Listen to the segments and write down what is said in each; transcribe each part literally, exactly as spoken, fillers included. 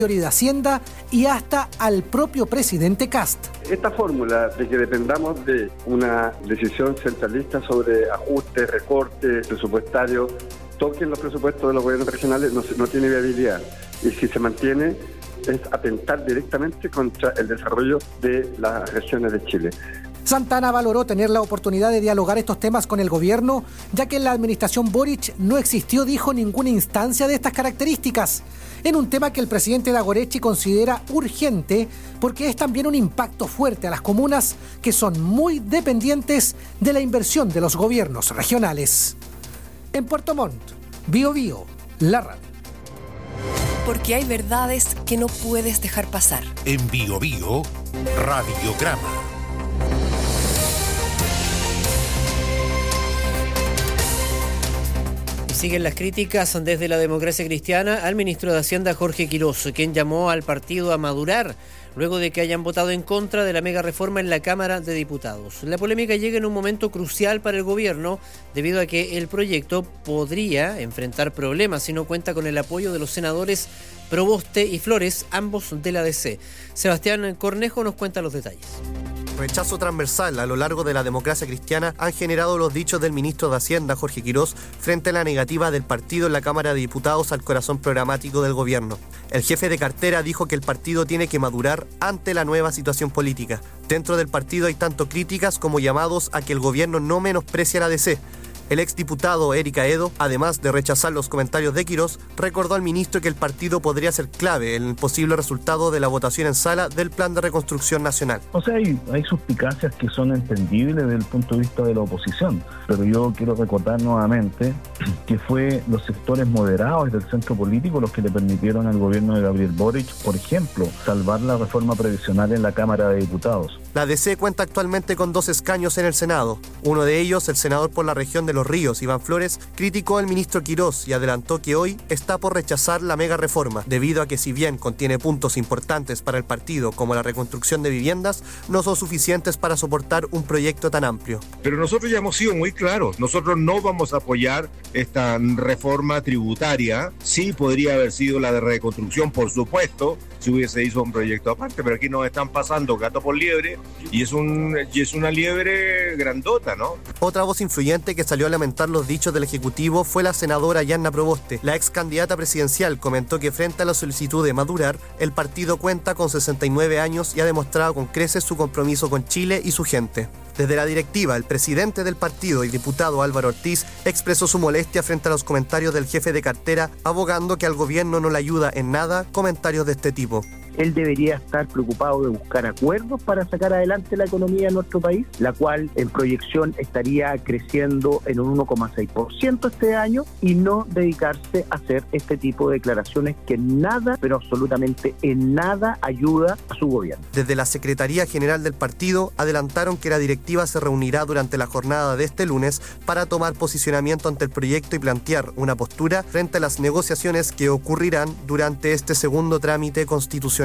de Hacienda y hasta al propio presidente Kast. Esta fórmula de que dependamos de una decisión centralista sobre ajustes, recortes presupuestarios, toquen los presupuestos de los gobiernos regionales, no, no tiene viabilidad. Y si se mantiene, es atentar directamente contra el desarrollo de las regiones de Chile. Santana valoró tener la oportunidad de dialogar estos temas con el gobierno, ya que en la administración Boric no existió, dijo, ninguna instancia de estas características, en un tema que el presidente Dagorechi considera urgente porque es también un impacto fuerte a las comunas que son muy dependientes de la inversión de los gobiernos regionales. En Puerto Montt, Bío Bío, la radio. Porque hay verdades que no puedes dejar pasar. En Bío Bío, Radiograma. Siguen las críticas desde la Democracia Cristiana al ministro de Hacienda, Jorge Quirós, quien llamó al partido a madurar luego de que hayan votado en contra de la mega reforma en la Cámara de Diputados. La polémica llega en un momento crucial para el gobierno debido a que el proyecto podría enfrentar problemas si no cuenta con el apoyo de los senadores Proboste y Flores, ambos de la D C. Sebastián Cornejo nos cuenta los detalles. Rechazo transversal a lo largo de la Democracia Cristiana han generado los dichos del ministro de Hacienda, Jorge Quirós, frente a la negativa del partido en la Cámara de Diputados al corazón programático del gobierno. El jefe de cartera dijo que el partido tiene que madurar ante la nueva situación política. Dentro del partido hay tanto críticas como llamados a que el gobierno no menosprecie a la D C. El exdiputado Eric Aedo, además de rechazar los comentarios de Quirós, recordó al ministro que el partido podría ser clave en el posible resultado de la votación en sala del Plan de Reconstrucción Nacional. O sea, hay, hay suspicacias que son entendibles desde el punto de vista de la oposición, pero yo quiero recordar nuevamente que fue los sectores moderados del centro político los que le permitieron al gobierno de Gabriel Boric, por ejemplo, salvar la reforma previsional en la Cámara de Diputados. La D C cuenta actualmente con dos escaños en el Senado. Uno de ellos, el senador por la región de Los Ríos, Iván Flores, criticó al ministro Quirós y adelantó que hoy está por rechazar la mega reforma, debido a que si bien contiene puntos importantes para el partido como la reconstrucción de viviendas, no son suficientes para soportar un proyecto tan amplio. Pero nosotros ya hemos sido muy claros, nosotros no vamos a apoyar esta reforma tributaria. Sí podría haber sido la de reconstrucción, por supuesto, si hubiese hecho un proyecto aparte, pero aquí nos están pasando gato por liebre y es, un, y es una liebre grandota, ¿no? Otra voz influyente que salió a lamentar los dichos del Ejecutivo fue la senadora Yanna Proboste. La ex candidata presidencial comentó que frente a la solicitud de madurar, el partido cuenta con sesenta y nueve años y ha demostrado con creces su compromiso con Chile y su gente. Desde la directiva, el presidente del partido y diputado Álvaro Ortiz expresó su molestia frente a los comentarios del jefe de cartera, abogando que al gobierno no le ayuda en nada comentarios de este tipo. Él debería estar preocupado de buscar acuerdos para sacar adelante la economía de nuestro país, la cual en proyección estaría creciendo en un uno coma seis por ciento este año, y no dedicarse a hacer este tipo de declaraciones que en nada, pero absolutamente en nada, ayuda a su gobierno. Desde la Secretaría General del partido adelantaron que la directiva se reunirá durante la jornada de este lunes para tomar posicionamiento ante el proyecto y plantear una postura frente a las negociaciones que ocurrirán durante este segundo trámite constitucional.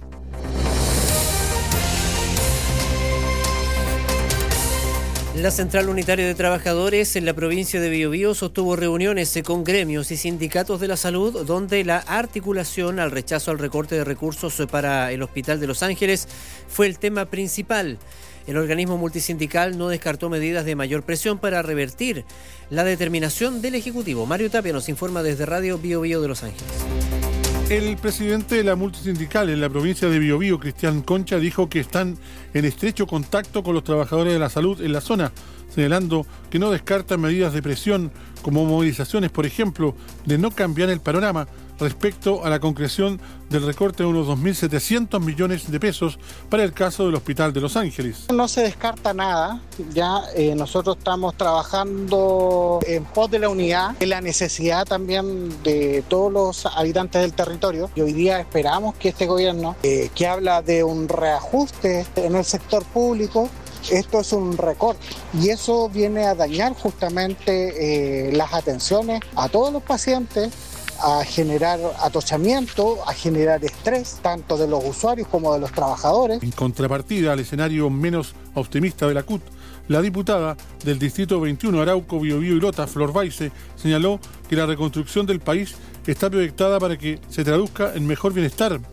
La Central Unitaria de Trabajadores en la provincia de Biobío sostuvo reuniones con gremios y sindicatos de la salud, donde la articulación al rechazo al recorte de recursos para el Hospital de Los Ángeles fue el tema principal. El organismo multisindical no descartó medidas de mayor presión para revertir la determinación del Ejecutivo. Mario Tapia nos informa desde Radio Biobío de Los Ángeles. El presidente de la multisindical en la provincia de Biobío, Cristian Concha, dijo que están en estrecho contacto con los trabajadores de la salud en la zona, señalando que no descartan medidas de presión como movilizaciones, por ejemplo, de no cambiar el panorama respecto a la concreción del recorte de unos dos mil setecientos millones de pesos para el caso del Hospital de Los Ángeles. No se descarta nada, ya eh, nosotros estamos trabajando en pos de la unidad, en la necesidad también de todos los habitantes del territorio, y hoy día esperamos que este gobierno, eh, que habla de un reajuste en el sector público, esto es un recorte y eso viene a dañar justamente eh, las atenciones a todos los pacientes, a generar atochamiento, a generar estrés, tanto de los usuarios como de los trabajadores. En contrapartida al escenario menos optimista de la C U T, la diputada del Distrito veintiuno, Arauco, Biobío y Lota, Flor Baise, señaló que la reconstrucción del país está proyectada para que se traduzca en mejor bienestar